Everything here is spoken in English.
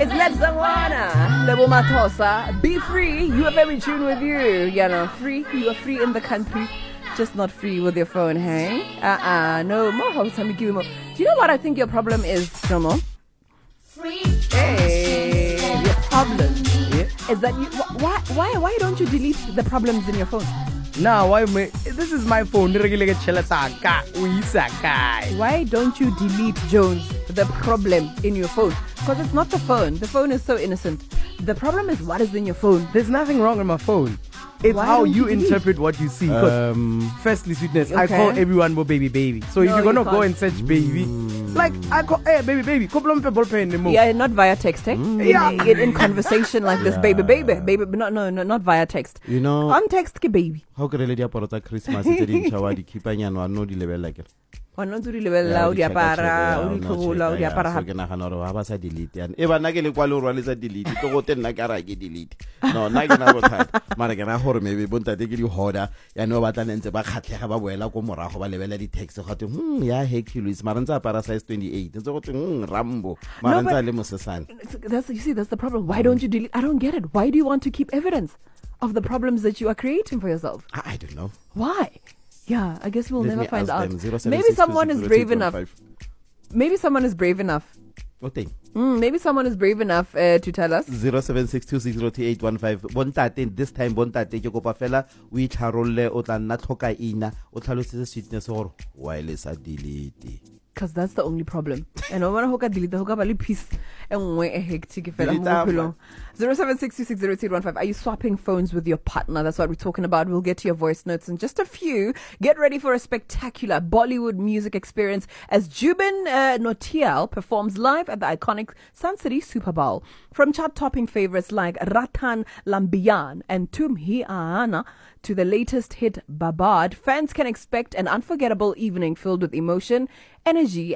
It's Let's Zangwana, Lebo Matosa. Be free. UFM in tune with you. You know, free. You are free in the country. Just not free with your phone, hey? No more. Do you know what I think your problem is, Jomo? Hey, your problem is that you. Why don't you delete the problems in your phone? No, this is my phone. Why don't you delete, Jones, the problem in your phone? Because it's not the phone. The phone is so innocent. The problem is what is in your phone. There's nothing wrong with my phone. It's how you interpret what you see. Firstly, sweetness, okay. I call everyone more baby. So if you're going to go and search baby, like I call, hey, baby. Yeah, not via text, eh? In conversation like this, baby. No, not via text. You know, on text, baby. How could I let you put a Christmas in Chawadi keep an no level like it? Wa no tsuri lebella di apara o di tlhogola o di apara ha ke nagana hore ha ba sa delete yana e bana ke le kwa le rwa le sa delete to go tena ka ra ke delete no na ke na bothata mara ke na hore maybe bontate ke di hoda ya no ba tla nentse ba khatlega ba boela go morago ba lebela di text go te ya Hercules mara ntse apara size 28 ntse go te Rambo mara ntse le mosesane. That's the problem. Why don't you delete? I don't get it. Why do you want to keep evidence of the problems that you are creating for yourself? I don't know why. Yeah, I guess we'll never find out. Maybe someone is brave enough. Maybe someone is brave enough. What thing? Maybe someone is brave enough to tell us. 0762602815. Bontate, this time bontate ke kopa fela o itlharolle o tla nna tlhoka ina o tlhalosetse sweetness gore why le sa delete. Because that's the only problem. And I want to delete the peace and way a hectic. 0762602815. Are you swapping phones with your partner? That's what we're talking about. We'll get to your voice notes in just a few. Get ready for a spectacular Bollywood music experience as Jubin Nautiyal performs live at the iconic Sun City Super Bowl. From chart-topping favorites like Ratan Lambiyan and Tum Hi Aana to the latest hit Babad, fans can expect an unforgettable evening filled with emotion, energy,